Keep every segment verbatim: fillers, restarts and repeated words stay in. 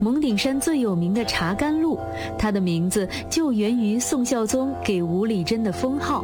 蒙顶山最有名的茶甘露，它的名字就源于宋孝宗给吴理真的封号。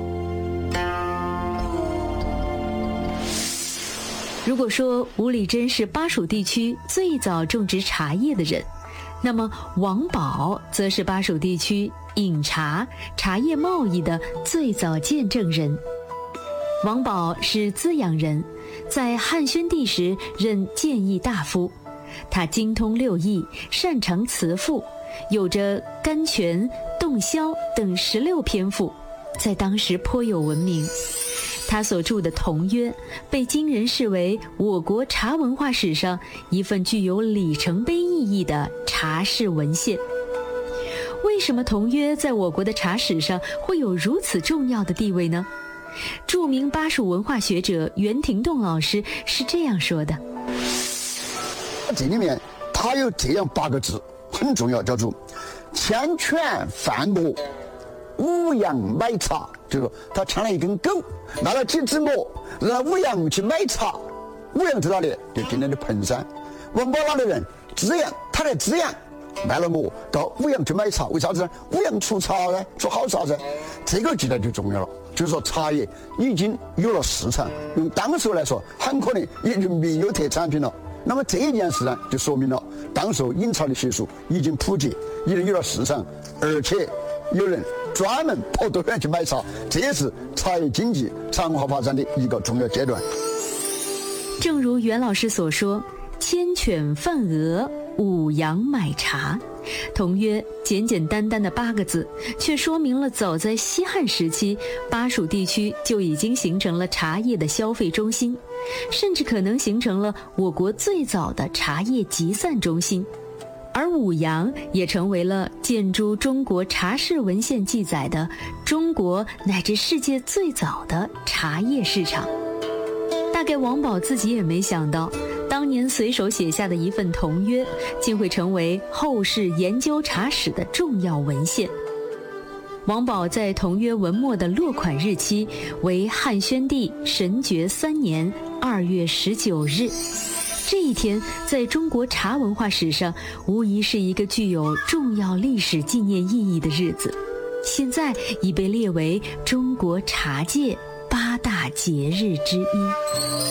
如果说吴理真是巴蜀地区最早种植茶叶的人，那么王宝则是巴蜀地区饮茶、茶叶贸易的最早见证人。王宝是资阳人，在汉宣帝时任谏议大夫，他精通六艺，擅长辞赋，有着《甘泉》《洞箫》等十六篇赋，在当时颇有闻名。他所著的《同约》被今人视为我国茶文化史上一份具有里程碑意义的茶事文献。为什么《同约》在我国的茶史上会有如此重要的地位呢？著名巴蜀文化学者袁廷栋老师是这样说的： 这里面它有这样八个字很重要，叫做牵犬贩帛，五羊买茶。就是说他牵了一根狗，拿了几只馍，让五羊去买茶。五羊在哪里？就今天的彭山。王宝哪的人？资阳，他在资阳卖了馍，到五羊去买茶。为啥子呢？五羊出茶呢，出好茶噻。这个记得就重要了。就是说茶叶已经有了市场，用当时来说，很可能已经没有特产品了。那么这一件事呢，就说明了当时饮茶的学术已经普及，已经有了市场，而且有人专门跑多远去买茶，这也是茶叶经济长化发展的一个重要阶段。 正如袁老师所说，牵犬贩鹅，五羊买茶。同约简简单单的八个字，却说明了早在西汉时期，巴蜀地区就已经形成了茶叶的消费中心，甚至可能形成了我国最早的茶叶集散中心。而五羊也成为了见诸中国茶事文献记载的中国乃至世界最早的茶叶市场。大概王宝自己也没想到，当年随手写下的一份同约，竟会成为后世研究茶史的重要文献。王宝在同约文末的落款日期为汉宣帝神爵三年二月十九日。这一天在中国茶文化史上无疑是一个具有重要历史纪念意义的日子，现在已被列为中国茶界八大节日之一。